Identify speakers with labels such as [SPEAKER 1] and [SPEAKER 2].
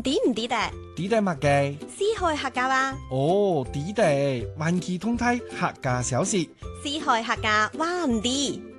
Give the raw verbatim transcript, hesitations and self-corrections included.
[SPEAKER 1] 抵唔抵得？
[SPEAKER 2] 抵得乜嘅？
[SPEAKER 1] 四海客家話。
[SPEAKER 2] 哦，抵得，萬期通泰客家小食。
[SPEAKER 1] 四海客家話唔抵。